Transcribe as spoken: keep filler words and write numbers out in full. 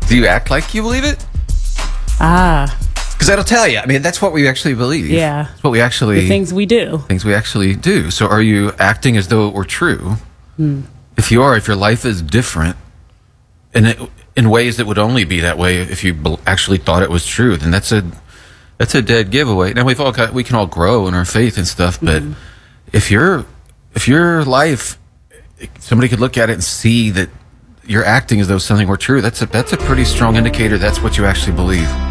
Do you act like you believe it? Ah, Because that'll tell you. I mean, that's what we actually believe. yeah. It's what we actually... The things we do. things we actually do. So are you acting as though it were true? Hmm. If you are, if your life is different, and it, in ways that would only be that way if you bel- actually thought it was true, then that's a that's a dead giveaway. Now we've all got, we can all grow in our faith and stuff, but Mm-hmm. if your if your life, somebody could look at it and see that you're acting as though something were true, that's a that's a pretty strong indicator that's what you actually believe.